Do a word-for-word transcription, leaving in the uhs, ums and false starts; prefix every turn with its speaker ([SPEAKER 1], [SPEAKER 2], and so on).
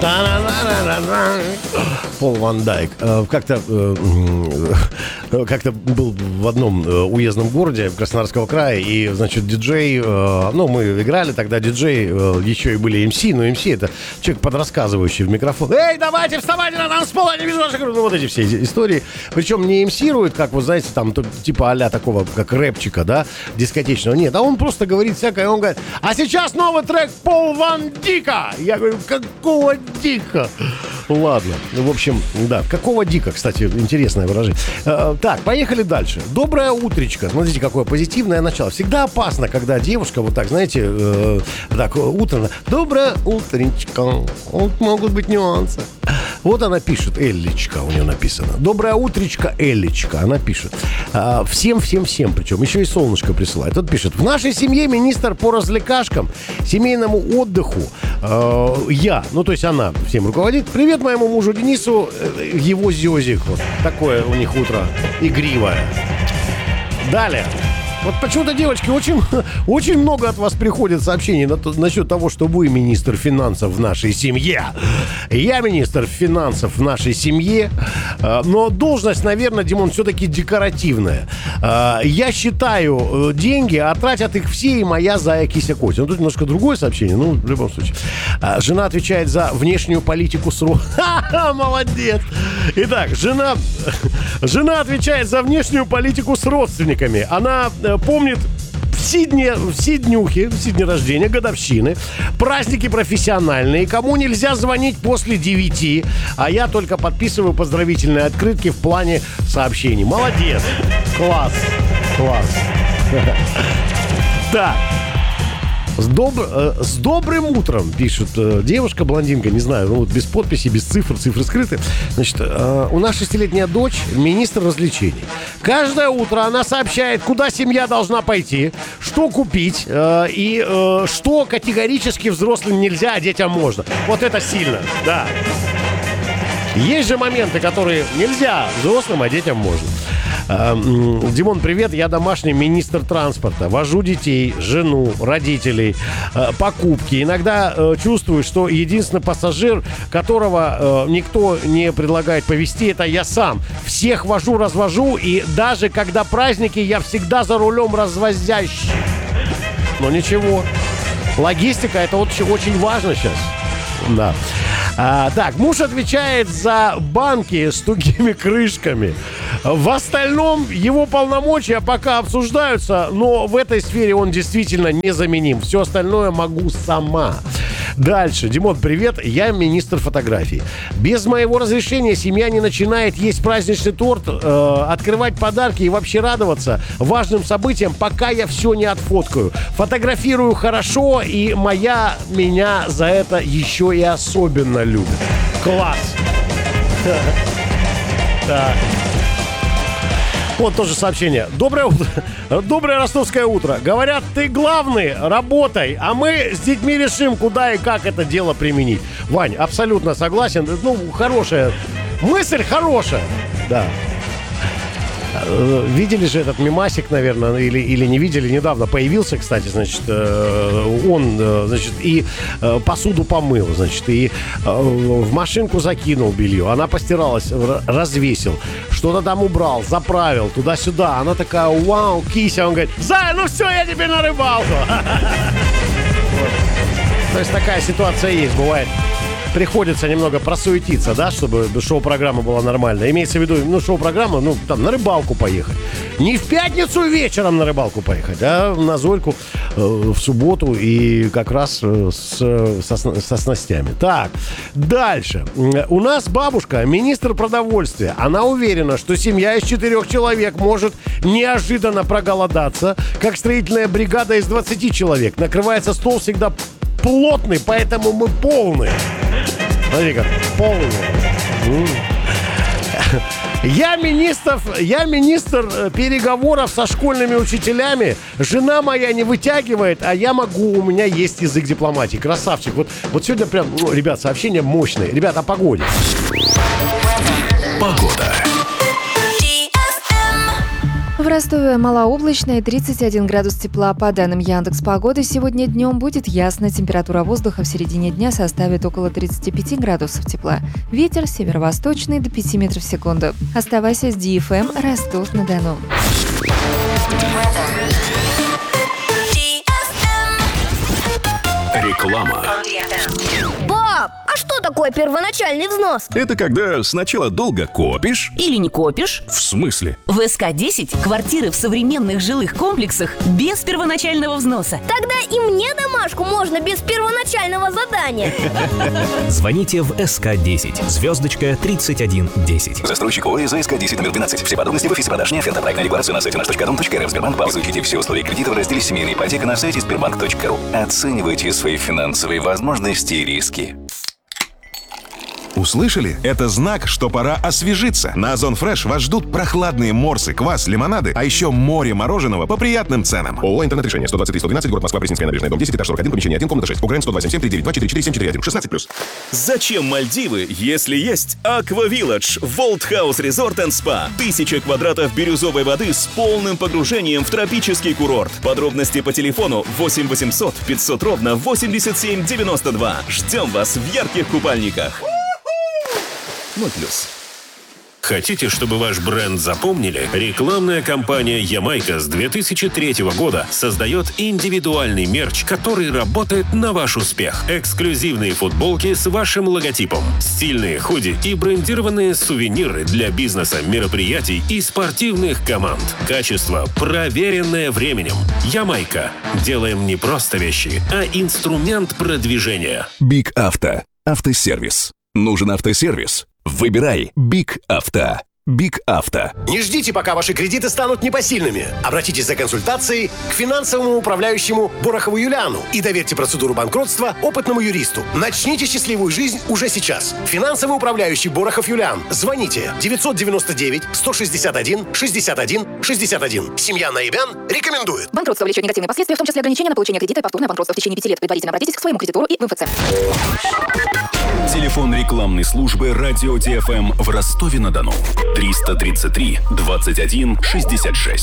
[SPEAKER 1] Пол Ван Дайк. Как-то, как-то был в одном уездном городе Краснодарского края, и, значит, диджей, ну, мы играли тогда, диджей, еще и были эм си, но эм си это человек подрассказывающий в микрофон. Эй, давайте, вставайте на танцпол, я не вижу ваших... Ну, вот эти все истории. Причем не эмсирует, как вы знаете, там, типа а-ля такого, как рэпчика, да, дискотечного. Нет, а он просто говорит всякое, он говорит, а сейчас новый трек Пол Ван Дика. Я говорю, какого Дика? Ладно, в общем, да, какого Дика, кстати, интересное выражение. Э, так, поехали дальше. Доброе утречко. Смотрите, какое позитивное начало. Всегда опасно, когда девушка вот так, знаете, э, так, утром. Доброе утречко. Вот могут быть нюансы. Вот она пишет, Элличка у нее написано. Доброе утречко, Элличка. Она пишет. Всем-всем-всем, причем еще и солнышко присылает. Тут пишет, в нашей семье министр по развлекашкам, семейному отдыху, э, я, ну то есть она всем руководит. Привет моему мужу Денису, э, его зёзик. Вот такое у них утро игривое. Далее. Вот почему-то, девочки, очень, очень много от вас приходит сообщений на то, насчет того, что вы министр финансов в нашей семье. Я министр финансов в нашей семье, но должность, наверное, Димон, все-таки декоративная. Я считаю деньги, а тратят их все и моя зая кися Котя. Ну, тут немножко другое сообщение, ну, в любом случае. Жена отвечает за внешнюю политику с ро... Ха-ха, молодец! Итак, жена, жена отвечает за внешнюю политику с родственниками. Она помнит все дни, все днюхи, все дни рождения, годовщины, праздники профессиональные, кому нельзя звонить после девяти, а я только подписываю поздравительные открытки в плане сообщений. Молодец! Класс! Класс! Так. С, доб... с добрым утром, пишет э, девушка-блондинка, не знаю, ну вот без подписи, без цифр, цифры скрыты. Значит, э, у нас шестилетняя дочь министр развлечений. Каждое утро она сообщает, куда семья должна пойти, что купить э, и э, что категорически взрослым нельзя, а детям можно. Вот это сильно, да. Есть же моменты, которые нельзя взрослым, а детям можно. Димон, привет, я домашний министр транспорта. Вожу детей, жену, родителей, покупки. Иногда чувствую, что единственный пассажир, которого никто не предлагает повезти, это я сам. Всех вожу, развожу, и даже когда праздники, я всегда за рулем развозящий. Но ничего. Логистика, это вот очень важно сейчас. Да. А, так, муж отвечает за банки с тугими крышками. В остальном его полномочия пока обсуждаются, но в этой сфере он действительно незаменим. Все остальное могу сама. Дальше. Димон, привет. Я министр фотографий. Без моего разрешения семья не начинает есть праздничный торт, э, открывать подарки и вообще радоваться важным событиям, пока я все не отфоткаю. Фотографирую хорошо, и моя меня за это еще и особенно любит. Класс. Так. Вот тоже сообщение. Доброе утро. Доброе ростовское утро. Говорят, ты главный, работай, а мы с детьми решим, куда и как это дело применить. Вань, абсолютно согласен. Ну, хорошая мысль, хорошая. Да. Видели же этот мемасик, наверное, или, или не видели, недавно появился, кстати, значит, он, значит, и посуду помыл, значит, и в машинку закинул белье, она постиралась, развесил, что-то там убрал, заправил, туда-сюда, она такая, вау, кися, он говорит, Зая, ну все, я теперь на рыбалку. То есть такая ситуация есть, бывает. Приходится немного просуетиться, да, чтобы шоу-программа была нормальная. Имеется в виду, ну, шоу-программа, ну, там, на рыбалку поехать. Не в пятницу вечером на рыбалку поехать, а на Зольку э, в субботу и как раз э, с, со, со снастями. Так, дальше. У нас бабушка, министр продовольствия. Она уверена, что семья из четырех человек может неожиданно проголодаться, как строительная бригада из двадцати человек. Накрывается стол всегда плотный, поэтому мы полные. Смотри как, полные. Я министр, я министр переговоров со школьными учителями. Жена моя не вытягивает, а я могу, у меня есть язык дипломатии. Красавчик. Вот, вот сегодня прям, ну, ребят, сообщения мощные. Ребят, о погоде.
[SPEAKER 2] Погода.
[SPEAKER 3] В
[SPEAKER 2] Ростове малооблачно и тридцать один градус тепла. По данным Яндекс.Погоды, сегодня днем будет ясно. Температура воздуха в середине дня составит около тридцать пять градусов тепла. Ветер северо-восточный до пяти метров в секунду. Оставайся с ди эф эм Ростов-на-Дону.
[SPEAKER 3] Реклама.
[SPEAKER 4] Пап, а что такое первоначальный взнос?
[SPEAKER 3] Это когда сначала долго копишь.
[SPEAKER 5] Или не копишь?
[SPEAKER 3] В смысле?
[SPEAKER 5] В эс ка десять квартиры в современных жилых комплексах без первоначального взноса.
[SPEAKER 4] Тогда и мне домашку можно без первоначального задания.
[SPEAKER 6] Звоните в эс ка десять, звездочка тридцать один десять.
[SPEAKER 7] Застройщик ОС эс ка десять номер двенадцать. Все подробности в офисе продаж. Не оферта. Проектная декларация на сайте наш точка дом точка эр эф. Сбербанк. Изучите все условия кредита в разделе «Семейная ипотека» на сайте сбербанк точка ру. Оценивайте свои финансовые возможности и риски.
[SPEAKER 8] Услышали? Это знак, что пора освежиться. На Озон Фреш вас ждут прохладные морсы, квас, лимонады, а еще море мороженого по приятным ценам. ООО «Интернет-решение». сто двадцать три сто двенадцать, город Москва, Пресненская набережная, дом десять, этаж сорок один, помещение один, комната шесть. УГРН сто два семь семь три девять два четыре четыре семь четыре один. шестнадцать плюс.
[SPEAKER 9] Зачем Мальдивы, если есть Аква Вилледж, Волт Хаус Резорт энд Спа? Тысяча квадратов бирюзовой воды с полным погружением в тропический курорт. Подробности по телефону восемь восемьсот пятьсот ровно восемьдесят семь девяносто два. Ждем вас в ярких купальниках. ноль плюс.
[SPEAKER 10] Хотите, чтобы ваш бренд запомнили? Рекламная кампания «Ямайка» с две тысячи третьего года создает индивидуальный мерч, который работает на ваш успех. Эксклюзивные футболки с вашим логотипом, стильные худи и брендированные сувениры для бизнеса, мероприятий и спортивных команд. Качество, проверенное временем. «Ямайка». Делаем не просто вещи, а инструмент продвижения.
[SPEAKER 3] Биг Авто. Автосервис. Нужен автосервис? Выбирай Биг Авто. Биг Авто.
[SPEAKER 1] Не ждите, пока ваши кредиты станут непосильными. Обратитесь за консультацией к финансовому управляющему Борохову Юлиану и доверьте процедуру банкротства опытному юристу. Начните счастливую жизнь уже сейчас. Финансовый управляющий Борохов Юлиан. Звоните девятьсот девяносто девять сто шестьдесят один шестьдесят один шестьдесят один. Семья Наибян рекомендует.
[SPEAKER 2] Банкротство влечет негативные последствия, в том числе ограничения на получение кредита и повторное банкротство в течение пяти лет. Предварительно обратитесь к своему кредитору и в эм эф цэ.
[SPEAKER 3] Телефон рекламной службы «Радио Ди Эф Эм» в Ростове-на-Дону. триста тридцать три двадцать один шестьдесят шесть.